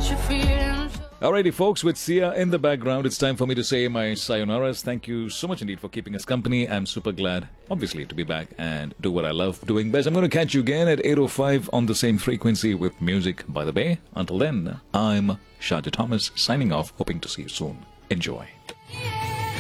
your feelings. Alrighty, folks, with Sia in the background, it's time for me to say my sayonaras. Thank you so much indeed for keeping us company. I'm super glad, obviously, to be back and do what I love doing best. I'm going to catch you again at 8:05 on the same frequency with Music by the Bay. Until then, I'm Shahja Thomas signing off, hoping to see you soon. Enjoy.